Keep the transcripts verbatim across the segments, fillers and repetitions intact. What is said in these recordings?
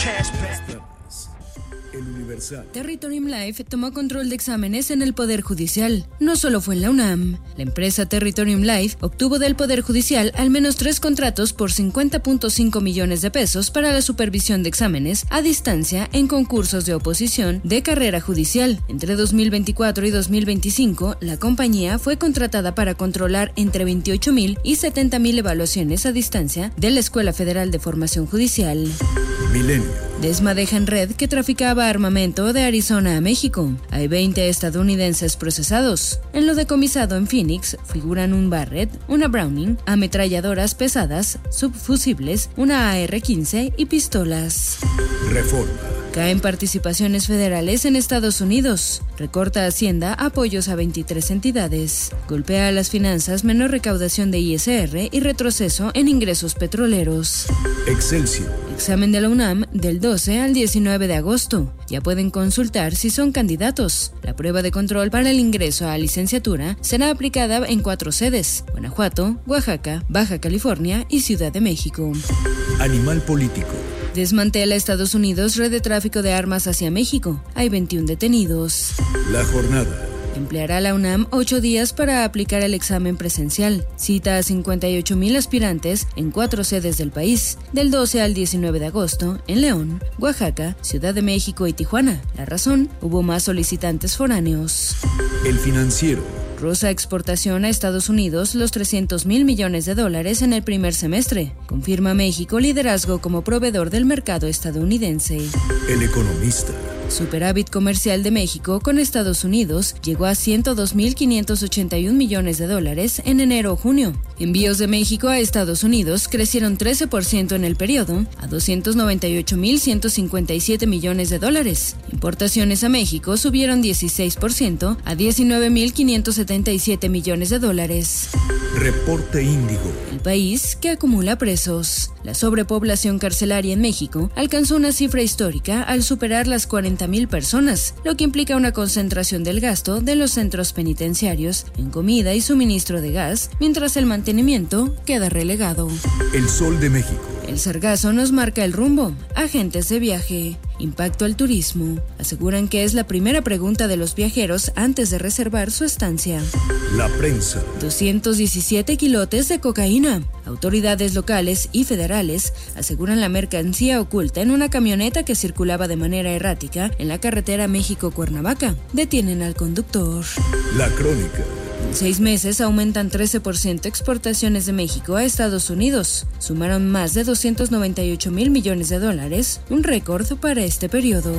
El Universal. Territorium Life tomó control de exámenes en el Poder Judicial. No solo fue en la UNAM. La empresa Territorium Life obtuvo del Poder Judicial al menos tres contratos por cincuenta punto cinco millones de pesos para la supervisión de exámenes a distancia en concursos de oposición de carrera judicial. Entre dos mil veinticuatro y dos mil veinticinco, la compañía fue contratada para controlar entre veintiocho mil y setenta mil evaluaciones a distancia de la Escuela Federal de Formación Judicial. Milenio. Desma deja en red que traficaba armamento de Arizona a México. Hay veinte estadounidenses procesados. En lo decomisado en Phoenix figuran un Barrett, una Browning, ametralladoras pesadas, subfusibles, una A R quince y pistolas. Reforma. Caen participaciones federales en Estados Unidos. Recorta Hacienda apoyos a veintitrés entidades. Golpea a las finanzas, menor recaudación de I S R y retroceso en ingresos petroleros. Excelsior. Examen de la UNAM del doce al diecinueve de agosto. Ya pueden consultar si son candidatos. La prueba de control para el ingreso a licenciatura será aplicada en cuatro sedes: Guanajuato, Oaxaca, Baja California y Ciudad de México. Animal político. Desmantela Estados Unidos red de tráfico de armas hacia México. Hay veintiún detenidos. La jornada. Empleará la UNAM ocho días para aplicar el examen presencial. Cita a cincuenta y ocho mil aspirantes en cuatro sedes del país, del doce al diecinueve de agosto, en León, Oaxaca, Ciudad de México y Tijuana. La razón, hubo más solicitantes foráneos. El Financiero. Rosa exportación a Estados Unidos los trescientos mil millones de dólares en el primer semestre. Confirma México liderazgo como proveedor del mercado estadounidense. El Economista. Superávit comercial de México con Estados Unidos llegó a ciento dos mil quinientos ochenta y un millones de dólares en enero-junio. Envíos de México a Estados Unidos crecieron trece por ciento en el periodo a doscientos noventa y ocho mil ciento cincuenta y siete millones de dólares. Importaciones a México subieron dieciséis por ciento a diecinueve mil quinientos setenta y siete millones de dólares. Reporte Índigo. El país que acumula presos. La sobrepoblación carcelaria en México alcanzó una cifra histórica al superar las cuarenta mil personas, lo que implica una concentración del gasto de los centros penitenciarios en comida y suministro de gas, mientras el mantenimiento queda relegado. El Sol de México. El sargazo nos marca el rumbo. Agentes de viaje. Impacto al turismo. Aseguran que es la primera pregunta de los viajeros antes de reservar su estancia. La prensa. doscientos diecisiete kilotes de cocaína. Autoridades locales y federales aseguran la mercancía oculta en una camioneta que circulaba de manera errática en la carretera México-Cuernavaca. Detienen al conductor. La crónica. En seis meses aumentan trece por ciento exportaciones de México a Estados Unidos. Sumaron más de doscientos noventa y ocho mil millones de dólares, un récord para este periodo.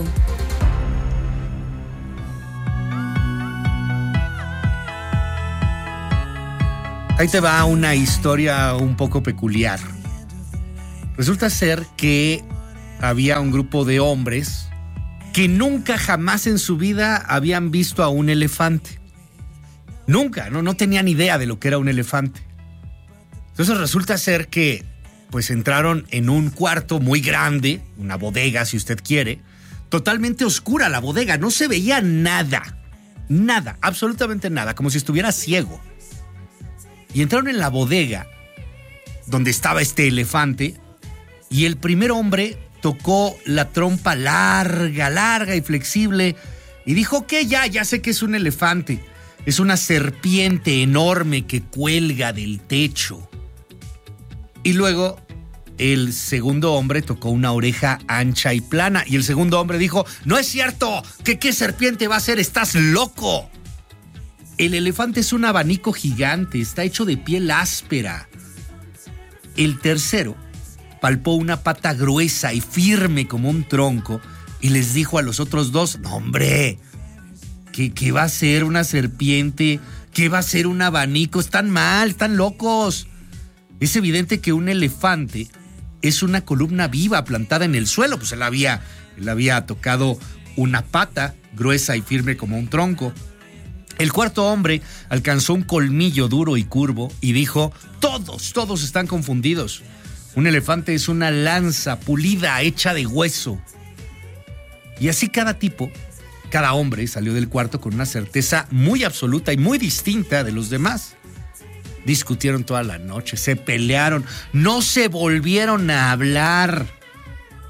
Ahí te va una historia un poco peculiar. Resulta ser que había un grupo de hombres que nunca jamás en su vida habían visto a un elefante. Nunca, no, no tenían idea de lo que era un elefante. Entonces resulta ser que pues entraron en un cuarto muy grande, una bodega si usted quiere, totalmente oscura la bodega, no se veía nada, nada, absolutamente nada, como si estuviera ciego. Y entraron en la bodega donde estaba este elefante y el primer hombre tocó la trompa larga, larga y flexible y dijo que ya, ya sé que es un elefante. Es una serpiente enorme que cuelga del techo. Y luego el segundo hombre tocó una oreja ancha y plana. Y el segundo hombre dijo, no es cierto, que qué serpiente va a ser, estás loco. El elefante es un abanico gigante, está hecho de piel áspera. El tercero palpó una pata gruesa y firme como un tronco y les dijo a los otros dos, no hombre, ¿Qué, ¿Qué va a ser una serpiente? ¿Qué va a ser un abanico? Están mal, están locos. Es evidente que un elefante es una columna viva plantada en el suelo. Pues él había, él había tocado una pata gruesa y firme como un tronco. El cuarto hombre alcanzó un colmillo duro y curvo y dijo, todos, todos están confundidos. Un elefante es una lanza pulida, hecha de hueso. Y así cada tipo... Cada hombre salió del cuarto con una certeza muy absoluta y muy distinta de los demás. Discutieron toda la noche, se pelearon, no se volvieron a hablar.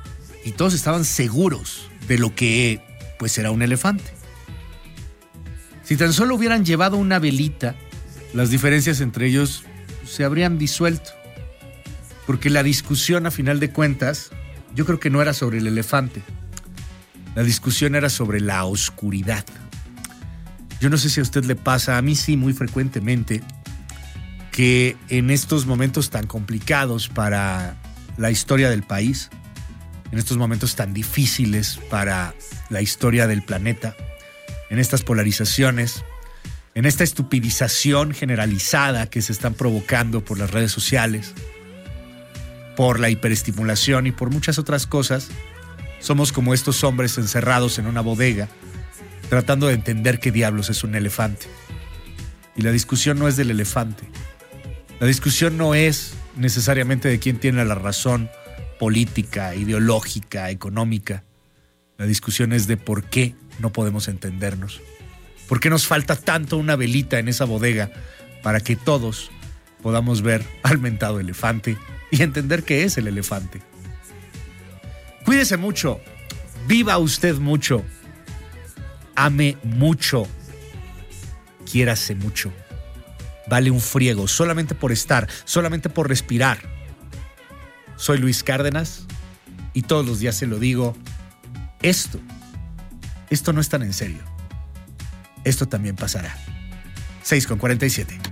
y todos estaban seguros de lo que pues era un elefante. Si tan solo hubieran llevado una velita, las diferencias entre ellos se habrían disuelto. Porque la discusión, a final de cuentas, yo creo que no era sobre el elefante. La discusión era sobre la oscuridad. Yo no sé si a usted le pasa, a mí sí muy frecuentemente, que en estos momentos tan complicados para la historia del país, en estos momentos tan difíciles para la historia del planeta, en estas polarizaciones, en esta estupidización generalizada que se están provocando por las redes sociales, por la hiperestimulación y por muchas otras cosas, somos como estos hombres encerrados en una bodega, tratando de entender qué diablos es un elefante. Y la discusión no es del elefante. La discusión no es necesariamente de quién tiene la razón política, ideológica, económica. La discusión es de por qué no podemos entendernos. ¿Por qué nos falta tanto una velita en esa bodega para que todos podamos ver al mentado elefante y entender qué es el elefante? Cuídese mucho, viva usted mucho, ame mucho, quiérase mucho. Vale un friego solamente por estar, solamente por respirar. Soy Luis Cárdenas y todos los días se lo digo, esto, esto no es tan en serio. Esto también pasará. seis con cuarenta y siete.